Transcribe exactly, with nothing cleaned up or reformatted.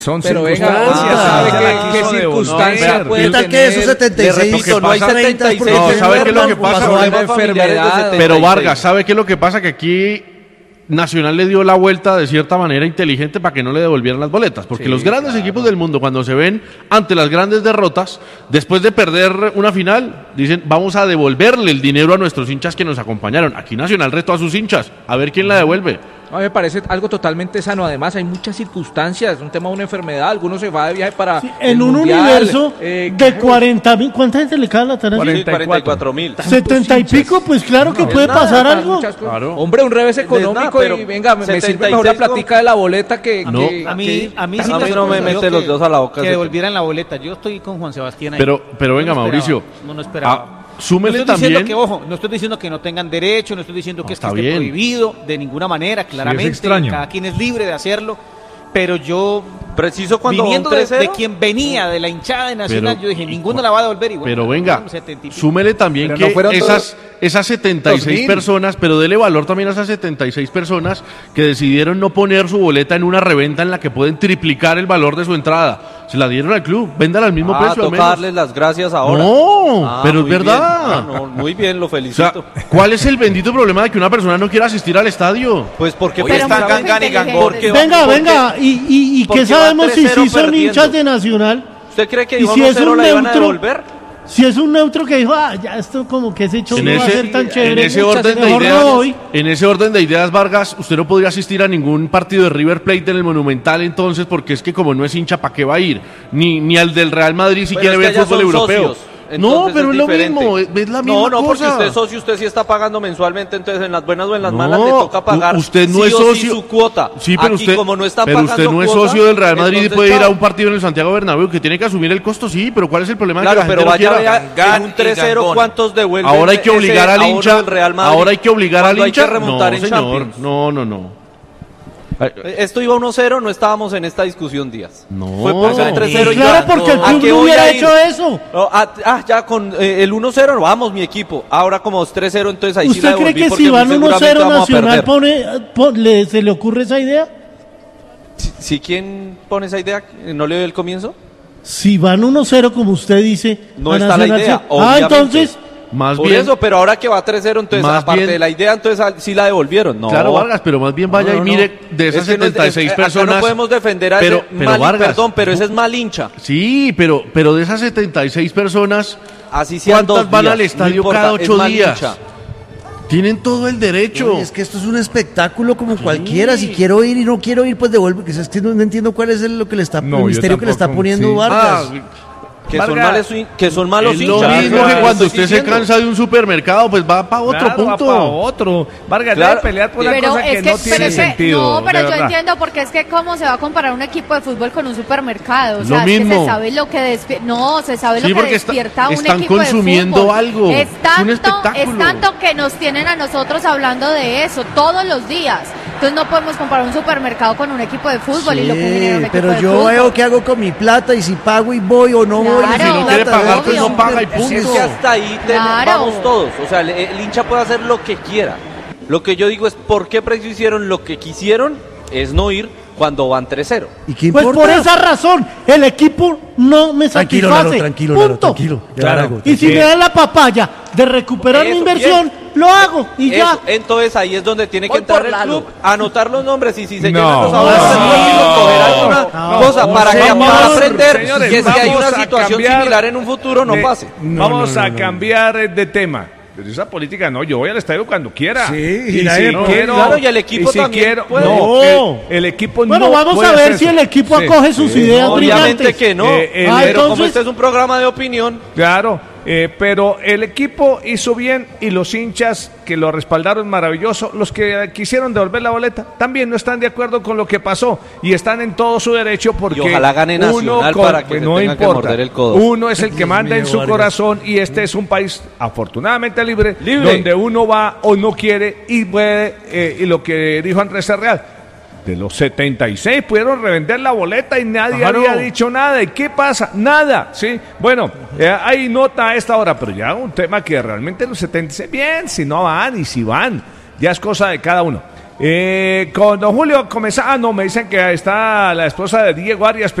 Son pero circunstancias, venga, ¿sabe ah, qué, qué circunstancias puede ¿Qué tal que esos setenta y seis? Repito, no hay setenta y seis. No, ¿sabe qué es lo que pasa? Pasó una enfermedad. Pero Vargas, ¿sabe qué es lo que pasa? Que aquí Nacional le dio la vuelta de cierta manera inteligente para que no le devolvieran las boletas, porque sí, los grandes claro. equipos del mundo, cuando se ven ante las grandes derrotas, después de perder una final, dicen, vamos a devolverle el dinero a nuestros hinchas que nos acompañaron. Aquí Nacional retó a sus hinchas, a ver quién la devuelve. A mí me parece algo totalmente sano. Además, hay muchas circunstancias. Un tema de una enfermedad. Algunos se va de viaje para. Sí, en un mundial, universo eh, de cuarenta mil. ¿Cuánta gente le cae a la tarea? cuarenta y cuatro mil. setenta y pico, pues claro que no, puede nada, pasar algo. Claro. Hombre, un revés económico nada, y venga, me sirve mejor la platica de la boleta que. No. que a mí, que, a mí, sí a mí no me mete que, los dedos a la boca. Que devolvieran la boleta. Yo estoy con Juan Sebastián ahí. Pero, pero venga, no Mauricio. No, no esperaba. Ah, súmele no estoy también. Diciendo que, ojo, no estoy diciendo que no tengan derecho, no estoy diciendo que no, es que esté bien. prohibido de ninguna manera, claramente. Sí, es cada quien es libre de hacerlo, pero yo, preciso cuando viniendo de, de quien venía, de la hinchada de Nacional, pero, yo dije, ninguno la va a devolver. Y bueno, pero venga, súmele también pero que no esas, esas setenta y seis personas, pero dele valor también a esas setenta y seis personas que decidieron no poner su boleta en una reventa en la que pueden triplicar el valor de su entrada. Se la dieron al club, véndala al mismo ah, precio. Toca darles las gracias ahora. No, ah, pero es verdad. Ah, no, muy bien, lo felicito. O sea, ¿cuál es el bendito problema de que una persona no quiera asistir al estadio? Pues porque Oye, están gangan y gangan. Venga, venga, y, y, y ¿qué sabemos si sí son hinchas de Nacional? ¿Usted cree que ¿Y si es un la iban a neutro? devolver? Si es un neutro que dijo, ah, ya esto como que ese hecho no va a ser tan chévere. En ese, orden de ideas, no en ese orden de ideas, Vargas, usted no podría asistir a ningún partido de River Plate en el Monumental entonces, porque es que como no es hincha, ¿para qué va a ir? Ni, ni al del Real Madrid si pero quiere es ver fútbol europeo. Socios. No, pero es, es lo mismo, es la misma No, no, cosa. porque usted es socio, usted sí está pagando mensualmente, entonces en las buenas o en las no, malas le toca pagar usted no sí es o socio, sí su cuota. Sí, pero Aquí, usted, como no están pero pagando usted no es cuota, socio del Real Madrid y puede ir claro. a un partido en el Santiago Bernabéu que tiene que asumir el costo, sí, pero ¿cuál es el problema? Claro, de que la pero gente vaya no quiera, en un tres cero, ¿cuántos devuelven? Ahora hay que obligar al hincha, ahora hay que obligar al hincha, no, señor, Champions. no, no, no. Esto iba uno cero, no estábamos en esta discusión, Díaz. No. Fue por ser tres cero. Y claro, porque el club no hubiera hecho eso. No, ah, ah, ya con eh, el uno cero, vamos, mi equipo. Ahora como tres cero, entonces ahí sí la devolví. ¿Usted cree que porque si van uno cero Nacional pone, pone, le, se le ocurre esa idea? ¿Sí, sí, quién pone esa idea? ¿No le dio el comienzo? Si van uno cero, como usted dice, no está la idea. Se... Ah, entonces... Más Por bien, eso, pero ahora que va tres cero, entonces aparte bien, de la idea, entonces sí la devolvieron. No. Claro, Vargas, pero más bien vaya no, no, y mire de esas es setenta y seis no es, personas. No podemos defender a pero, ese pero mal, Vargas, perdón, pero ese es mal hincha. Sí, pero, pero de esas setenta y seis personas, así sean ¿cuántas dos van días? al estadio no importa, cada ocho días? Hincha. Tienen todo el derecho. Oye, es que esto es un espectáculo como sí. cualquiera. Si quiero ir y no quiero ir, pues devuelvo. Que es que no entiendo cuál es el, lo que le está, no, el misterio que le está poniendo sí. Vargas. Ah, Que son, malos, que son malos es hinchas. Lo mismo Vargas, que cuando usted diciendo. se cansa de un supermercado, pues va para otro claro, punto. Va para otro. Vargas, claro. debe pelear por una pero cosa que, que no tiene pero sentido. No, pero yo entiendo porque es que cómo se va a comparar un equipo de fútbol con un supermercado. O sea, lo es mismo. que se sabe lo que despierta. No, se sabe sí, lo que despierta está, un equipo de fútbol. Están consumiendo algo. Es tanto, es un espectáculo. Es tanto que nos tienen a nosotros hablando de eso todos los días. Entonces no podemos comparar un supermercado con un equipo de fútbol sí, y lo que genera un equipo pero de yo fútbol. veo qué hago con mi plata y si pago y voy o no claro, voy. Si no quiere pagar, pues no paga y punto. Es que hasta ahí claro. vamos todos. O sea, el, el hincha puede hacer lo que quiera. Lo que yo digo es, ¿por qué precio hicieron lo que quisieron? Es no ir cuando van tres cero. ¿Y qué importa? Pues por esa razón, el equipo no me tranquilo, satisface. Lalo, tranquilo, punto. Lalo, tranquilo. Claro. Y si me dan la papaya de recuperar eso, mi inversión, bien. lo hago y eso, ya. Entonces ahí es donde tiene que Voy entrar el club, anotar los nombres y si se no, llenan los no, ahorros, no, coger alguna no, cosa no, para, señor, que, para aprender señores, que si hay una vamos a situación cambiar similar en un futuro no de, pase. No, vamos no, no, a cambiar no. de tema. Pero esa política no, yo voy al estadio cuando quiera. Sí, y, y si no, quiero, claro, y el equipo y si también quiero, puede. no, el, el equipo bueno, no vamos a ver si el equipo sí, acoge sus sí, ideas no, brillantes. Obviamente que no, eh, el, ah, pero entonces, como este es un programa de opinión. Claro, eh, pero el equipo hizo bien y los hinchas que lo respaldaron maravilloso, los que quisieron devolver la boleta también no están de acuerdo con lo que pasó y están en todo su derecho porque y ojalá gane Nacional uno para que no se tenga importa, que morder el codo. Uno es el que Dios manda mío, en su Vargas. corazón y este es un país afortunadamente libre, libre. donde uno va o no quiere y puede eh, y lo que dijo Andrés Sarreal, de los setenta y seis pudieron revender la boleta y nadie Ajá, había no. dicho nada. ¿Y qué pasa? Nada, ¿sí? Bueno, eh, hay nota a esta hora, pero ya un tema que realmente los setenta y seis, bien, si no van y si van, ya es cosa de cada uno. Eh, con don Julio Comezano me dicen que está la esposa de Diego Arias